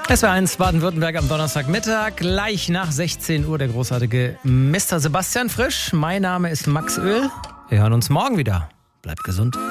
SWR1 Baden-Württemberg am Donnerstagmittag, gleich nach 16 Uhr der großartige Mr. Sebastian Frisch. Mein Name ist Max Öl. Wir hören uns morgen wieder. Bleibt gesund.